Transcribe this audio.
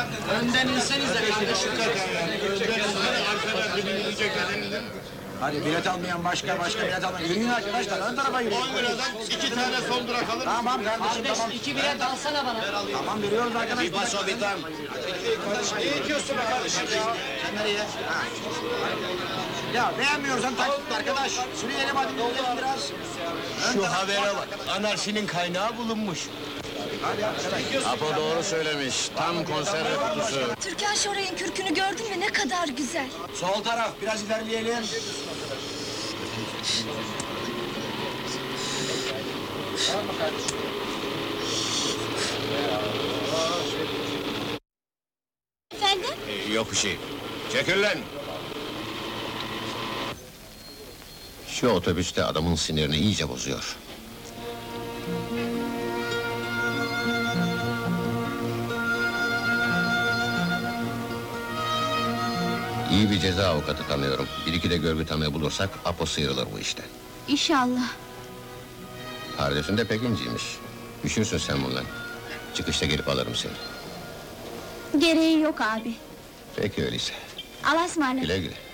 Önden insenize kardeşim. Hadi bilet almayan başka bilet almayan. Yürüyün arkadaşlar, ön tarafa yürüyün. 10 liradan 2 tane son durak alır. Tamam kardeşim, Kardeş tamam. 2 bilet alsana bana. Tamam veriyoruz arkadaşlar. Bir baso bir tam. Ne diyorsun be kardeşim ya? Sen nereye? Ha. Ya beğenmiyorsan takip arkadaş. Sürüyelim hadi yollayalım biraz. Şu habere bak. Anarşinin kaynağı bulunmuş. Hadi arkadaş. Apo doğru söylemiş. Tam konserve kutusu. Türkan Şoray'ın kürkünü gördün mü ne kadar güzel. Sol taraf, biraz ilerleyelim. Efendim? Yok bir şey. Çekil lan! Şu otobüste adamın sinirini iyice bozuyor. İyi bir ceza avukatı tanıyorum. Bir iki de görgü tanığı bulursak Apo sıyrılır bu işten. İnşallah. Pardesün de pek inciymiş. Üşürsün sen bundan. Çıkışta gelip alırım seni. Gereği yok abi. Peki öyleyse. Allah'a ısmarladık. Güle güle.